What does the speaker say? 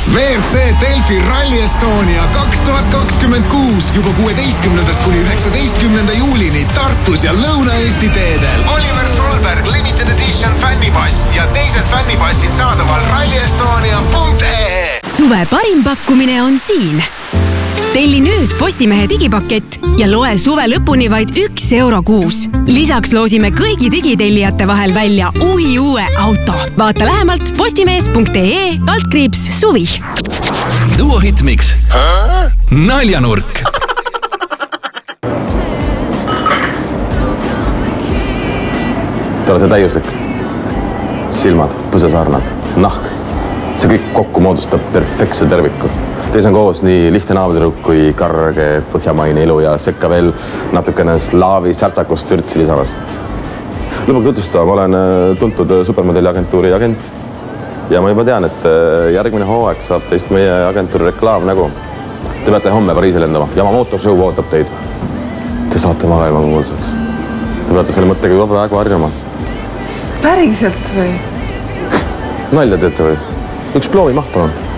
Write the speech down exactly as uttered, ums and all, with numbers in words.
V R C Delfi Rally Estonia kaks tuhat kakskümmend kuus juba kuueteistkümnendast kuni üheksateistkümnenda juulini Tartus ja Lõuna-Eesti teedel. Oliver Solberg Limited Edition fännipass ja teised fännipassid saadaval rally estonia punkt ee. Suve parim pakkumine on siin. Telli nüüd Postimehe digipakett ja loe suve lõpuni vaid üks euro kuus. Lisaks loosime kõigi digitellijate vahel välja uhi uue auto. Vaata lähemalt postimees punkt ee kaldkriips suvi. Duo Hitmix. Naljanurk. Tule see täiuslik. Silmad, põsesarnad, nahk. See kõik kokku moodustab perfektse terviku. Teis on koos nii lihtne naabatüdruk kui karge põhjamaine ilu ja sekka veel natukene slaavi särtsakust ürtsi lisamas. Lõpuks tutvustada, ma olen tuntud supermodelli agentuuri agent ja ma juba tean, et järgmine hooaeg saab teist meie agentuuri reklaam nägu. Te peate homme Pariisi lendama ja oma mootorshow ootab teid. Te saate maailma kuulsaks. Te peate selle mõttega juba praegu harjuma. Päriselt või? Nalja teete või? Üks ploovi maht palun.